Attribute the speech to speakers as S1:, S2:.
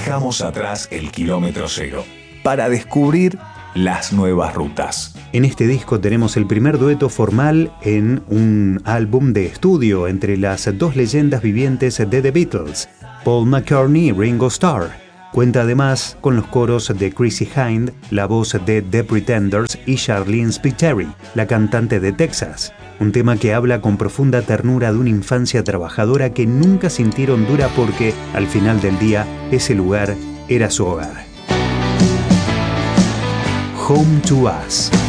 S1: dejamos atrás el kilómetro cero para descubrir las nuevas rutas.
S2: En este disco tenemos el primer dueto formal en un álbum de estudio entre las dos leyendas vivientes de The Beatles, Paul McCartney y Ringo Starr. Cuenta además con los coros de Chrissie Hynde, la voz de The Pretenders y Charlene Spiteri, la cantante de Texas. Un tema que habla con profunda ternura de una infancia trabajadora que nunca sintieron dura porque, al final del día, ese lugar era su hogar. Home to Us.